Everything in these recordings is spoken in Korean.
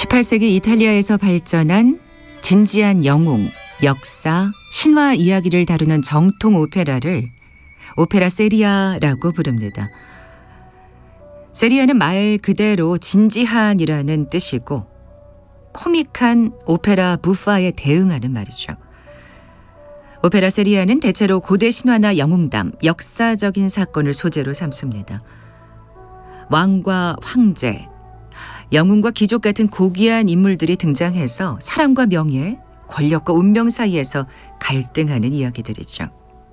18세기 이탈리아에서 발전한 진지한 영웅, 역사, 신화 이야기를 다루는 정통 오페라를 오페라 세리아라고 부릅니다. 세리아는 말 그대로 진지한이라는 뜻이고 코믹한 오페라 부파에 대응하는 말이죠. 오페라 세리아는 대체로 고대 신화나 영웅담, 역사적인 사건을 소재로 삼습니다. 왕과 황제, 영웅과 귀족 같은 고귀한 인물들이 등장해서 사랑과 명예, 권력과 운명 사이에서 갈등하는 이야기들이죠.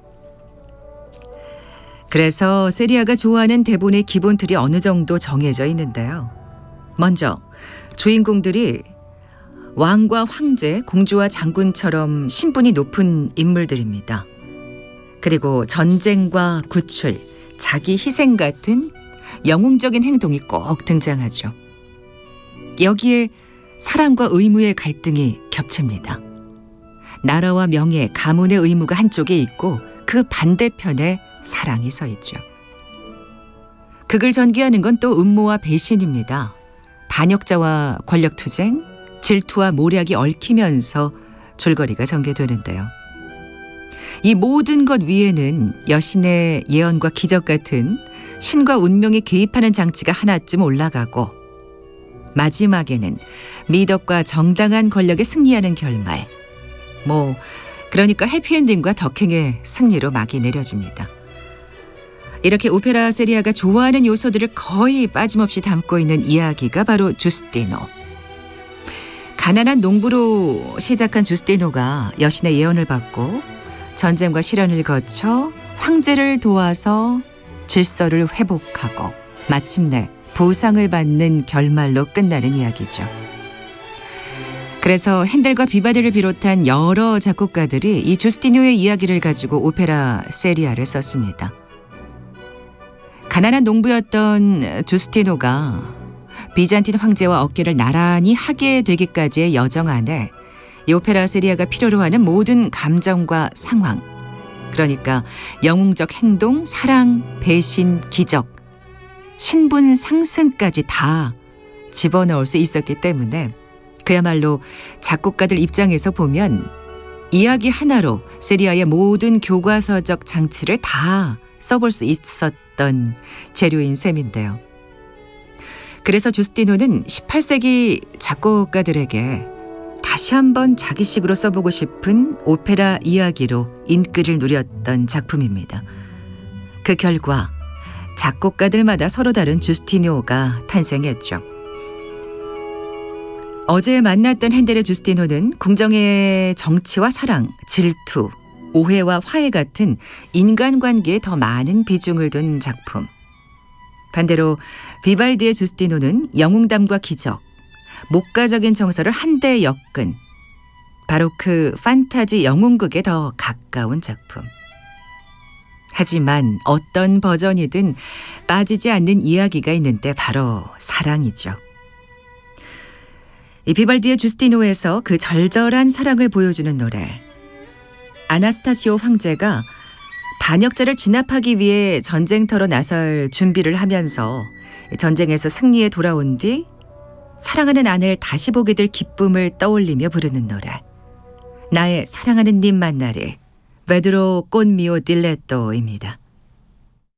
그래서 세리아가 좋아하는 대본의 기본 틀이 어느 정도 정해져 있는데요. 먼저 주인공들이 왕과 황제, 공주와 장군처럼 신분이 높은 인물들입니다. 그리고 전쟁과 구출, 자기 희생 같은 영웅적인 행동이 꼭 등장하죠. 여기에 사랑과 의무의 갈등이 겹칩니다. 나라와 명예, 가문의 의무가 한쪽에 있고 그 반대편에 사랑이 서 있죠. 극을 전개하는 건 또 음모와 배신입니다. 반역자와 권력투쟁, 질투와 모략이 얽히면서 줄거리가 전개되는데요. 이 모든 것 위에는 여신의 예언과 기적 같은 신과 운명이 개입하는 장치가 하나쯤 올라가고 마지막에는 미덕과 정당한 권력에 승리하는 결말. 그러니까 해피엔딩과 덕행의 승리로 막이 내려집니다. 이렇게 오페라 세리아가 좋아하는 요소들을 거의 빠짐없이 담고 있는 이야기가 바로 주스티노. 가난한 농부로 시작한 주스티노가 여신의 예언을 받고 전쟁과 시련을 거쳐 황제를 도와서 질서를 회복하고 마침내 보상을 받는 결말로 끝나는 이야기죠. 그래서 핸델과 비바디를 비롯한 여러 작곡가들이 이 주스티노의 이야기를 가지고 오페라 세리아를 썼습니다. 가난한 농부였던 주스티노가 비잔틴 황제와 어깨를 나란히 하게 되기까지의 여정 안에 이 오페라 세리아가 필요로 하는 모든 감정과 상황, 그러니까 영웅적 행동, 사랑, 배신, 기적, 신분 상승까지 다 집어넣을 수 있었기 때문에 그야말로 작곡가들 입장에서 보면 이야기 하나로 세리아의 모든 교과서적 장치를 다 써볼 수 있었던 재료인 셈인데요. 그래서 주스티노는 18세기 작곡가들에게 다시 한번 자기식으로 써보고 싶은 오페라 이야기로 인기를 누렸던 작품입니다. 그 결과 작곡가들마다 서로 다른 주스티노가 탄생했죠. 어제 만났던 핸델의 주스티노는 궁정의 정치와 사랑, 질투, 오해와 화해 같은 인간관계에 더 많은 비중을 둔 작품. 반대로 비발디의 주스티노는 영웅담과 기적, 목가적인 정서를 한데 엮은 바로크 판타지 영웅극에 더 가까운 작품. 하지만 어떤 버전이든 빠지지 않는 이야기가 있는데 바로 사랑이죠. 이 비발디의 주스티노에서 그 절절한 사랑을 보여주는 노래. 아나스타시오 황제가 반역자를 진압하기 위해 전쟁터로 나설 준비를 하면서 전쟁에서 승리에 돌아온 뒤 사랑하는 아내를 다시 보게 될 기쁨을 떠올리며 부르는 노래. 나의 사랑하는 님 만나리 베드로 꽃미오 딜레토입니다.